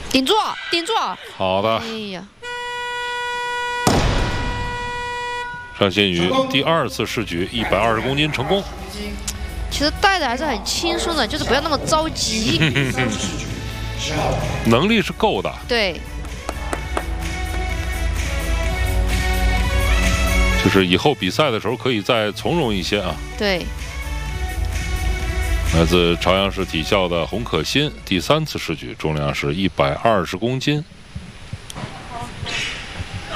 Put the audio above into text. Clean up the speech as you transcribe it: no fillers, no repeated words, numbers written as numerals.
顶住，顶住！ 好的。 哎呀， 单新宇第2次试举120公斤成功。 其实带的还是很轻松的，就是不要那么着急。 能力是够的。 对。 就是以后比赛的时候可以再从容一些啊。 对。 来自朝阳市体校的洪可欣第3次试举，重量是120公斤。